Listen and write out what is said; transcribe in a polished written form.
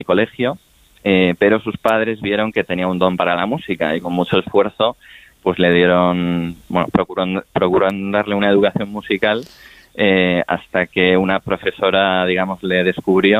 colegio, pero sus padres vieron que tenía un don para la música y con mucho esfuerzo pues le dieron, bueno, procuraron darle una educación musical hasta que una profesora, digamos, le descubrió